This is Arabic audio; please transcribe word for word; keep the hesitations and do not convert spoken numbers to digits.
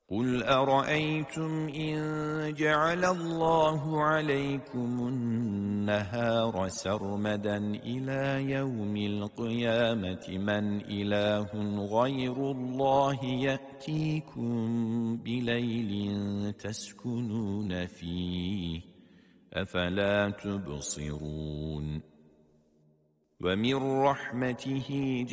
قل أرأيتم إن جعل الله عليكم النهار سرمدا إلى يوم القيامة من إله غير الله يأتيكم بليل تسكنون فيه أفلا تبصرون ومن رحمته